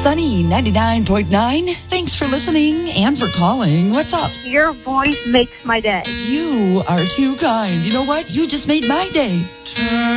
Sunny 99.9. Thanks for listening and for calling. What's up? Your voice makes my day. You are too kind. You know what? You just made my day. Turn